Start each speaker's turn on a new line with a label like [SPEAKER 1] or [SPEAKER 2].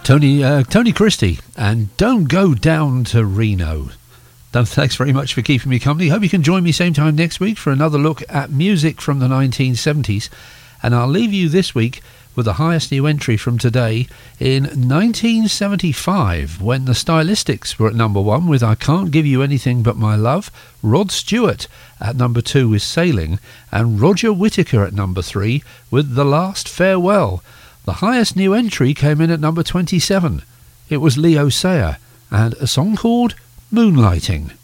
[SPEAKER 1] Tony Christie, and Don't Go Down to Reno. Thanks very much for keeping me company. Hope you can join me same time next week for another look at music from the 1970s. And I'll leave you this week with the highest new entry from today in 1975, when the Stylistics were at number 1 with I Can't Give You Anything But My Love, Rod Stewart at number 2 with Sailing, and Roger Whittaker at number 3 with The Last Farewell. The highest new entry came in at number 27. It was Leo Sayer and a song called Moonlighting.